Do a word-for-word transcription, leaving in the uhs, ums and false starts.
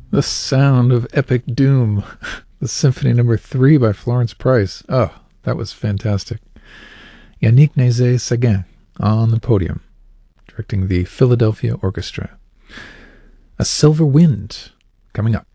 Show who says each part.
Speaker 1: The sound of epic doom. The Symphony Number Three by Florence Price. Oh, that was fantastic. Yannick Nézet-Séguin on the podium, directing the Philadelphia Orchestra. A Silver Wind coming up.